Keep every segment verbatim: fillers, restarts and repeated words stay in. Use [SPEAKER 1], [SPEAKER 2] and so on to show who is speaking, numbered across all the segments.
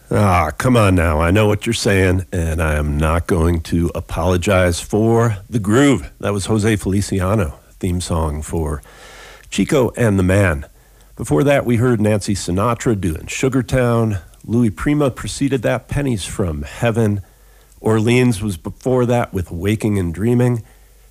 [SPEAKER 1] Ah, come on now. I know what you're saying, and I am not going to apologize for the groove. That was Jose Feliciano, theme song for Chico and the Man. Before that, we heard Nancy Sinatra doing Sugartown. Louis Prima preceded that, Pennies from Heaven. Orleans was before that with Waking and Dreaming.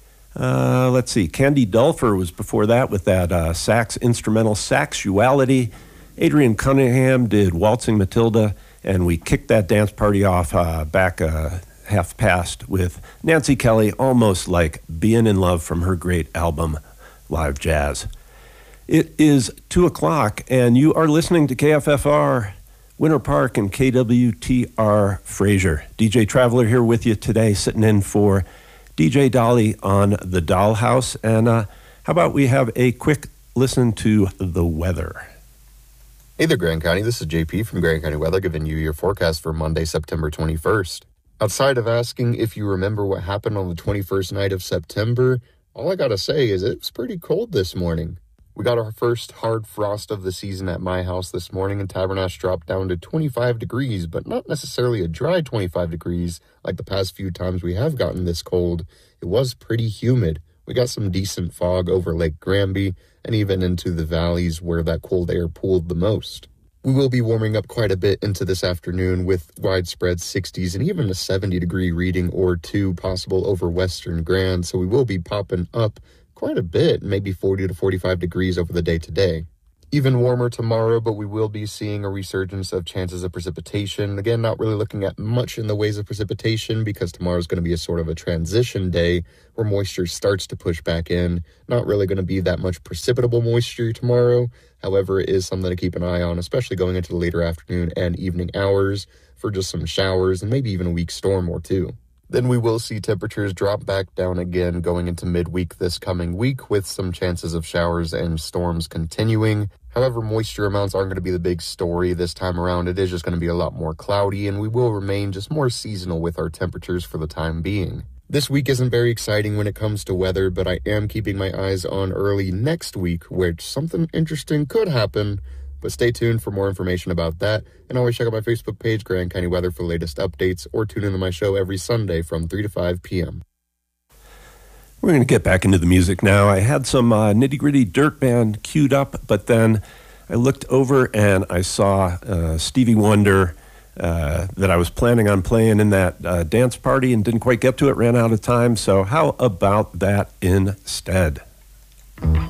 [SPEAKER 1] Uh, let's see, Candy Dulfer was before that with that uh, sax instrumental Saxuality. Adrian Cunningham did Waltzing Matilda. And we kicked that dance party off uh, back uh, half past with Nancy Kelly, Almost Like Being in Love from her great album, Live Jazz. It is two o'clock, and you are listening to K F F R, Winter Park, and K W T R Fraser. D J Traveler here with you today, sitting in for D J Dolly on the Dollhouse. And uh, how about we have a quick listen to the weather?
[SPEAKER 2] Hey there, Grand County. This is J P from Grand County Weather giving you your forecast for Monday, September twenty-first. Outside of asking if you remember what happened on the twenty-first night of September, all I gotta say is it was pretty cold this morning. We got our first hard frost of the season at my house this morning, and Tabernash dropped down to twenty-five degrees, but not necessarily a dry twenty-five degrees like the past few times we have gotten this cold. It was pretty humid. We got some decent fog over Lake Granby and even into the valleys where that cold air pooled the most. We will be warming up quite a bit into this afternoon with widespread sixties and even a seventy degree reading or two possible over Western Grand, so we will be popping up quite a bit, maybe forty to forty-five degrees over the day today. Even warmer tomorrow, but we will be seeing a resurgence of chances of precipitation. Again, not really looking at much in the ways of precipitation because tomorrow is going to be a sort of a transition day where moisture starts to push back in. Not really going to be that much precipitable moisture tomorrow. However, it is something to keep an eye on, especially going into the later afternoon and evening hours for just some showers and maybe even a weak storm or two. Then we will see temperatures drop back down again going into midweek this coming week with some chances of showers and storms continuing. However, moisture amounts aren't going to be the big story this time around. It is just going to be a lot more cloudy, and we will remain just more seasonal with our temperatures for the time being. This week isn't very exciting when it comes to weather, but I am keeping my eyes on early next week where something interesting could happen. But stay tuned for more information about that, and always check out my Facebook page, Grand County Weather, for the latest updates, or tune into my show every Sunday from three to five p.m.
[SPEAKER 1] We're going to get back into the music now. I had some uh, nitty-gritty dirt band queued up, but then I looked over and I saw uh, Stevie Wonder uh, that I was planning on playing in that uh, dance party and didn't quite get to it, ran out of time. So how about that instead?